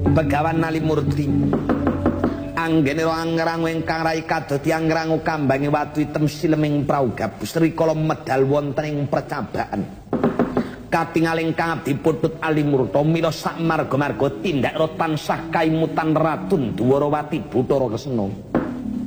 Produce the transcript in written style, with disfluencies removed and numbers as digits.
Begawan Nalimurti anggene ro angrangu ingkang rai kadadi angrangu kambange watu item sileming praugab srikala medal wonten ing percabaan katingaling kang diputut Alimurta mila sak marga-marga tindak ro tansah kaimutan Ratun Dwarawati Bathara Kesena